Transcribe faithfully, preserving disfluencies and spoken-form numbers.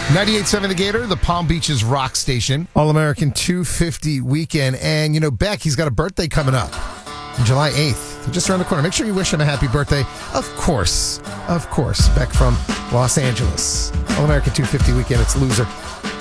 ninety-eight point seven The Gator, the Palm Beaches rock station. All-American two fifty weekend. And, you know, Beck, he's got a birthday coming up. July eighth. Just around the corner. Make sure you wish him a happy birthday. Of course. Of course. Beck from Los Angeles. All-American two fifty weekend. It's Loser.